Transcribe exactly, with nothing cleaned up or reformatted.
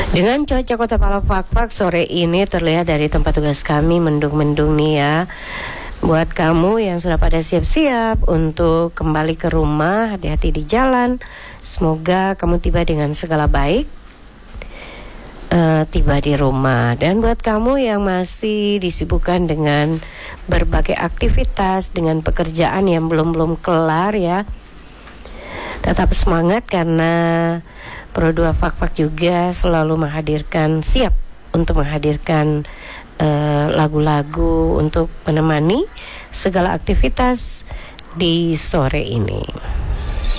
Dengan cuaca Kota Palapakpak sore ini terlihat dari tempat tugas kami mendung-mendung nih ya. Buat kamu yang sudah pada siap-siap untuk kembali ke rumah, hati-hati di jalan. Semoga kamu tiba dengan segala baik, uh, tiba di rumah. Dan buat kamu yang masih disibukkan dengan berbagai aktivitas, dengan pekerjaan yang belum-belum kelar ya, tetap semangat karena Pro dua Fakfak juga selalu menghadirkan, siap untuk menghadirkan uh, lagu-lagu untuk menemani segala aktivitas di sore ini.